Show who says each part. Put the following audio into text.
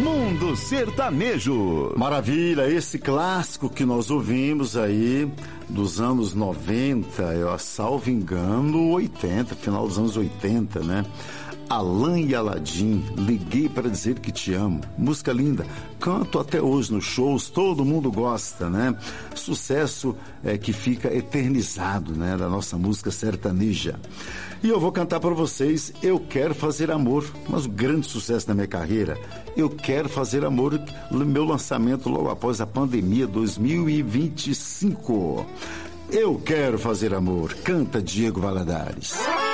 Speaker 1: Mundo Sertanejo.
Speaker 2: Maravilha, esse clássico que nós ouvimos aí dos anos 90, eu salvo engano, 80, final dos anos 80, né? Alan e Aladim, Liguei para Dizer Que Te Amo. Música linda, canto até hoje nos shows, todo mundo gosta, né? Sucesso que fica eternizado, né? Da nossa música sertaneja. E eu vou cantar para vocês Eu Quero Fazer Amor, mas o grande sucesso da minha carreira, Eu Quero Fazer Amor, meu lançamento logo após a pandemia 2025. Eu Quero Fazer Amor, canta Diego Valadares.